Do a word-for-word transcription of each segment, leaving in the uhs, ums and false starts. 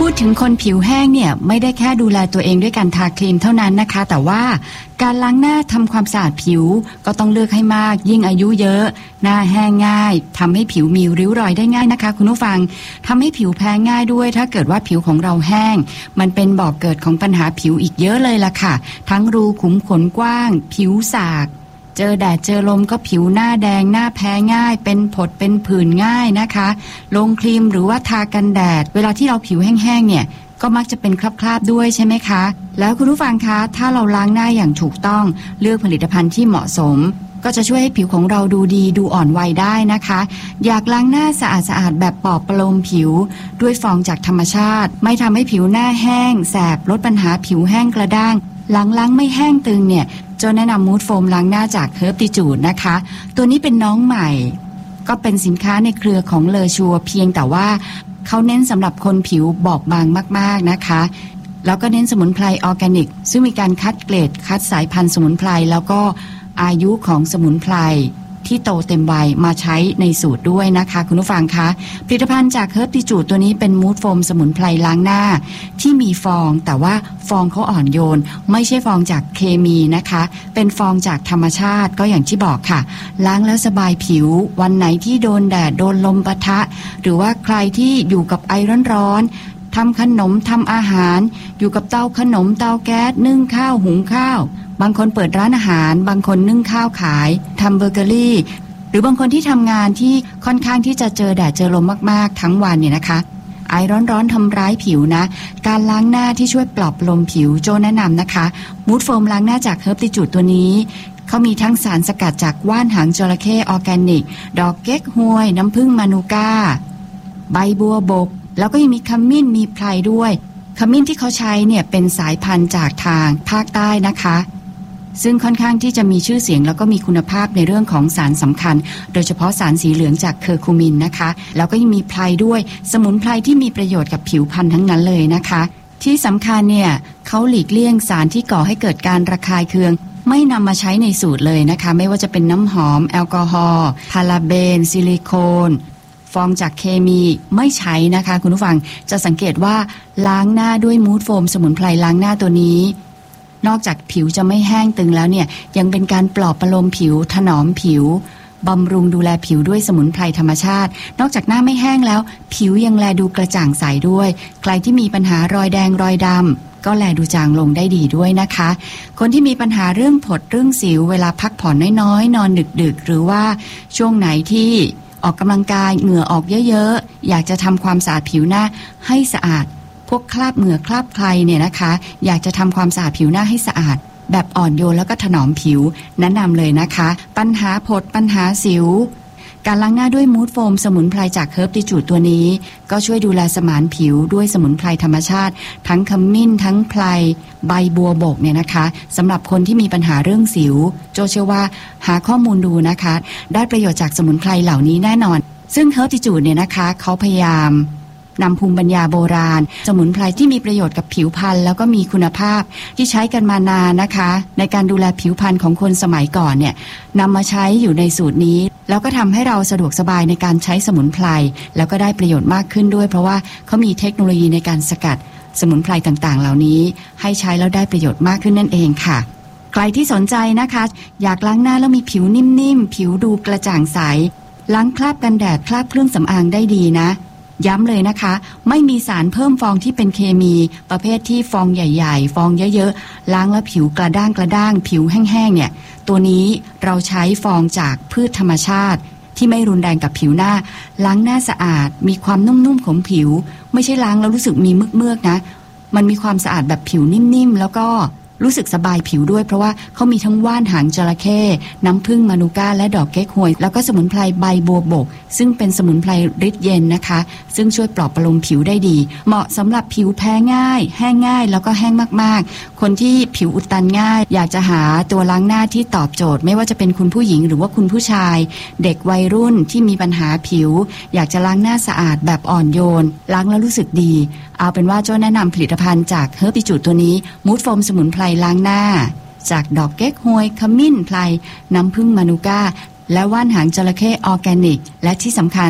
ดถึงคนผิวแห้งเนี่ยไม่ได้แค่ดูแลตัวเองด้วยการทาครีมเท่านั้นนะคะแต่ว่าการล้างหน้าทำความสะอาดผิวก็ต้องเลือกให้มากยิ่งอายุเยอะหน้าแห้งง่ายทำให้ผิวมีริ้วรอยได้ง่ายนะคะคุณผู้ฟังทำให้ผิวแพ้ง่ายด้วยถ้าเกิดว่าผิวของเราแห้งมันเป็นบ่อกเกิดของปัญหาผิวอีกเยอะเลยล่ะค่ะทั้งรูขุมขนกว้างผิวสากเจอแดดเจอลมก็ผิวหน้าแดงหน้าแพ้ง่ายเป็นผดเป็นผื่นง่ายนะคะลงครีมหรือว่าทากันแดดเวลาที่เราผิวแห้งๆเนี่ยก็มักจะเป็นคราบๆด้วยใช่ไหมคะแล้วคุณผู้ฟังคะถ้าเราล้างหน้าอย่างถูกต้องเลือกผลิตภัณฑ์ที่เหมาะสมก็จะช่วยให้ผิวของเราดูดีดูอ่อนวัยได้นะคะอยากล้างหน้าสะอาดๆแบบปลอบประโลมผิวด้วยฟองจากธรรมชาติไม่ทำให้ผิวหน้าแห้งแสบลดปัญหาผิวแห้งกระด้างหลังล้างไม่แห้งตึงเนี่ยจะแนะนำมูดโฟมล้างหน้าจากเฮิร์บติจูดนะคะตัวนี้เป็นน้องใหม่ก็เป็นสินค้าในเครือของเลอชัวเพียงแต่ว่าเขาเน้นสำหรับคนผิวบอบบางมากๆนะคะแล้วก็เน้นสมุนไพรออร์แกนิกซึ่งมีการคัดเกรดคัดสายพันธุ์สมุนไพรแล้วก็อายุของสมุนไพรที่โตเต็มวัยมาใช้ในสูตรด้วยนะคะคุณผู้ฟังคะผลิตภัณฑ์จากเฮิร์บติจูดตัวนี้เป็นมูดโฟมสมุนไพรล้างหน้าที่มีฟองแต่ว่าฟองเขาอ่อนโยนไม่ใช่ฟองจากเคมีนะคะเป็นฟองจากธรรมชาติก็อย่างที่บอกค่ะล้างแล้วสบายผิววันไหนที่โดนแดดโดนลมปะทะหรือว่าใครที่อยู่กับไอร้อนๆทำขนมทำอาหารอยู่กับเตาขนมเตาแก๊สนึ่งข้าวหุงข้าวบางคนเปิดร้านอาหารบางคนนึ่งข้าวขายทำเบเกอรี่หรือบางคนที่ทำงานที่ค่อนข้างที่จะเจอแดดเจอลมมากๆทั้งวันเนี่ยนะคะไอร้อนๆทำร้ายผิวนะการล้างหน้าที่ช่วยปลอบประโลมผิวโจแนะนำนะคะมูดโฟมล้างหน้าจากเฮิร์บติจูดตัวนี้เขามีทั้งสารสกัดจากว่านหางจระเข้ออร์แกนิกดอกเก๊กฮวยน้ำผึ้งมานูก้าใบบัวบกแล้วก็ยังมีขมิ้นมีไพรด้วยขมิ้นที่เขาใช้เนี่ยเป็นสายพันธุ์จากทางภาคใต้นะคะซึ่งค่อนข้างที่จะมีชื่อเสียงแล้วก็มีคุณภาพในเรื่องของสารสำคัญโดยเฉพาะสารสีเหลืองจากเคอร์คูมินนะคะแล้วก็ยังมีไพรด้วยสมุนไพรที่มีประโยชน์กับผิวพรรณทั้งนั้นเลยนะคะที่สำคัญเนี่ยเขาหลีกเลี่ยงสารที่ก่อให้เกิดการระคายเคืองไม่นำมาใช้ในสูตรเลยนะคะไม่ว่าจะเป็นน้ำหอมแอลกอฮอล์พาราเบนซิลิโคนฟองจากเคมีไม่ใช้นะคะคุณผู้ฟังจะสังเกตว่าล้างหน้าด้วยมูดโฟมสมุนไพรล้างหน้าตัวนี้นอกจากผิวจะไม่แห้งตึงแล้วเนี่ยยังเป็นการปลอบประโลมผิวถนอมผิวบำรุงดูแลผิวด้วยสมุนไพรธรรมชาตินอกจากหน้าไม่แห้งแล้วผิวยังแลดูกระจ่างใสด้วยใครที่มีปัญหารอยแดงรอยดำก็แลดูจางลงได้ดีด้วยนะคะคนที่มีปัญหาเรื่องผดเรื่องสิวเวลาพักผ่อนน้อยๆนอนดึกๆหรือว่าช่วงไหนที่ออกกำลังกายเหงื่อออกเยอะๆอยากจะทำความสะอาดผิวหน้าให้สะอาดพวกคราบเหงื่อคราบใครเนี่ยนะคะอยากจะทำความสะอาดผิวหน้าให้สะอาดแบบอ่อนโยนแล้วก็ถนอมผิวแนะนำเลยนะคะปัญหาผดปัญหาสิวการล้างหน้าด้วยมูดโฟมสมุนไพรจากเฮิร์บติจูดตัวนี้ก็ช่วยดูแลสมานผิวด้วยสมุนไพรธรรมชาติทั้งขมิ้นทั้งไพรใบบัวบกเนี่ยนะคะสำหรับคนที่มีปัญหาเรื่องสิวโจเชื่อว่าหาข้อมูลดูนะคะได้ประโยชน์จากสมุนไพรเหล่านี้แน่นอนซึ่งเฮิร์บติจูดเนี่ยนะคะเขาพยายามนำภูมิปัญญาโบราณสมุนไพรที่มีประโยชน์กับผิวพรรณแล้วก็มีคุณภาพที่ใช้กันมานานนะคะในการดูแลผิวพรรณของคนสมัยก่อนเนี่ยนำมาใช้อยู่ในสูตรนี้แล้วก็ทำให้เราสะดวกสบายในการใช้สมุนไพรแล้วก็ได้ประโยชน์มากขึ้นด้วยเพราะว่าเขามีเทคโนโลยีในการสกัดสมุนไพรต่างๆเหล่านี้ให้ใช้แล้วได้ประโยชน์มากขึ้นนั่นเองค่ะใครที่สนใจนะคะอยากล้างหน้าแล้วมีผิวนิ่มๆผิวดูกระจ่างใสล้างคราบกันแดดคราบเครื่องสำอางได้ดีนะย้ำเลยนะคะไม่มีสารเพิ่มฟองที่เป็นเคมีประเภทที่ฟองใหญ่ๆฟองเยอะๆล้างแล้วผิวกระด้างกระด้างผิวแห้งๆเนี่ยตัวนี้เราใช้ฟองจากพืชธรรมชาติที่ไม่รุนแรงกับผิวหน้าล้างหน้าสะอาดมีความนุ่มๆของผิวไม่ใช่ล้างแล้วรู้สึกมีเมือกๆนะมันมีความสะอาดแบบผิวนิ่มๆแล้วก็รู้สึกสบายผิวด้วยเพราะว่าเขามีทั้งว่านหางจระเข้น้ำผึ้งมานูก้าและดอกเก๊กฮวยแล้วก็สมุนไพรใบบัวบกซึ่งเป็นสมุนไพรฤทธิ์เย็นนะคะซึ่งช่วยปลอบประโลมผิวได้ดีเหมาะสำหรับผิวแพ้ง่ายแห้งง่ายแล้วก็แห้งมากๆคนที่ผิวอุดตันง่ายอยากจะหาตัวล้างหน้าที่ตอบโจทย์ไม่ว่าจะเป็นคุณผู้หญิงหรือว่าคุณผู้ชายเด็กวัยรุ่นที่มีปัญหาผิวอยากจะล้างหน้าสะอาดแบบอ่อนโยนล้างแล้วรู้สึกดีเอาเป็นว่าโจ้แนะนำผลิตภัณฑ์จากเฮิร์บติจูดตัวนี้มูดโฟมสมุนไพรล้างหน้าจากดอกเก๊กฮวยขมิ้นไพรน้ำผึ้งมานูก้าและว่านหางจระเข้ออร์แกนิกและที่สำคัญ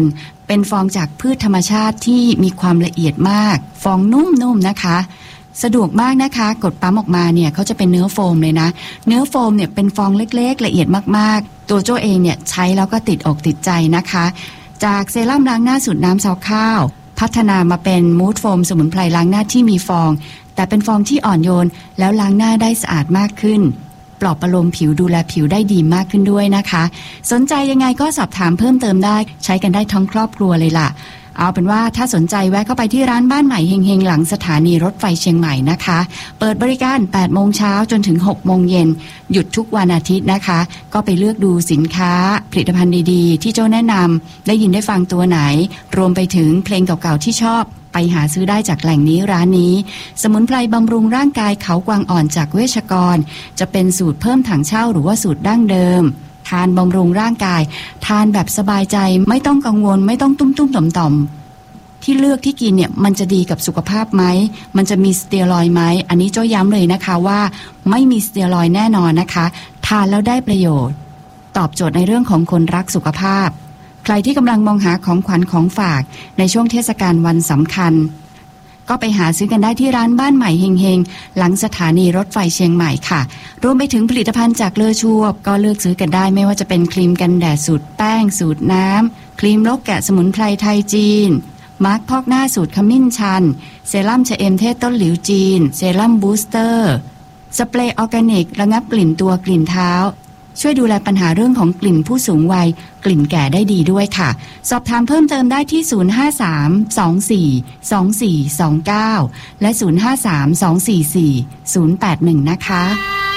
เป็นฟองจากพืชธรรมชาติที่มีความละเอียดมากฟองนุ่มๆ น, นะคะสะดวกมากนะคะกดปั๊มออกมาเนี่ยเขาจะเป็นเนื้อโฟมเลยนะเนื้อโฟมเนี่ยเป็นฟองเล็กๆละเอียดมากๆตัวโจ้เองเนี่ยใช้แล้วก็ติดอกติดใจนะคะจากเซรั่มล้างหน้าสูตรน้ำซาวข้าวพัฒนามาเป็นมูดโฟมสมุนไพรล้างหน้าที่มีฟองแต่เป็นฟองที่อ่อนโยนแล้วล้างหน้าได้สะอาดมากขึ้นปลอบประโลมผิวดูแลผิวได้ดีมากขึ้นด้วยนะคะสนใจยังไงก็สอบถามเพิ่มเติมได้ใช้กันได้ทั้งครอบครัวเลยล่ะเอาเป็นว่าถ้าสนใจแวะเข้าไปที่ร้านบ้านใหม่เฮงๆหลังสถานีรถไฟเชียงใหม่นะคะเปิดบริการ แปดโมงเช้าจนถึง หกโมงเย็นหยุดทุกวันอาทิตย์นะคะก็ไปเลือกดูสินค้าผลิตภัณฑ์ดีๆที่โจ้แนะนำได้ยินได้ฟังตัวไหนรวมไปถึงเพลงเก่าๆที่ชอบไปหาซื้อได้จากแหล่งนี้ร้านนี้สมุนไพรบำรุงร่างกายเขากวางอ่อนจากเวชกรจะเป็นสูตรเพิ่มถังเช่าหรือว่าสูตรดั้งเดิมทานบำรุงร่างกายทานแบบสบายใจไม่ต้องกังวลไม่ต้องตุ้มๆต่อมๆที่เลือกที่กินเนี่ยมันจะดีกับสุขภาพไหมมันจะมีสเตียรอยด์ไหมอันนี้โจ้ย้ำเลยนะคะว่าไม่มีสเตียรอยด์แน่นอนนะคะทานแล้วได้ประโยชน์ตอบโจทย์ในเรื่องของคนรักสุขภาพใครที่กำลังมองหาของขวัญของฝากในช่วงเทศกาลวันสำคัญก็ไปหาซื้อกันได้ที่ร้านบ้านใหม่เฮงๆหลังสถานีรถไฟเชียงใหม่ค่ะรวมไปถึงผลิตภัณฑ์จากเลอชัวบก็เลือกซื้อกันได้ไม่ว่าจะเป็นครีมกันแดดสูตรแป้งสูตรน้ำครีมลบแกะสมุนไพรไทยจีนมาร์คพอกหน้าสูตรขมิ้นชันเซรั่มชะเอมเทศต้นหลิวจีนเซรั่มบูสเตอร์สเปรย์ออร์แกนิกระงับกลิ่นตัวกลิ่นเท้าช่วยดูแลปัญหาเรื่องของกลิ่นผู้สูงวัยกลิ่นแก่ได้ดีด้วยค่ะสอบถามเพิ่มเติมได้ที่ศูนย์ ห้า สาม สอง สี่ สอง สี่ สอง เก้าและศูนย์ ห้า สาม สอง สี่ สี่ ศูนย์ แปด หนึ่งนะคะ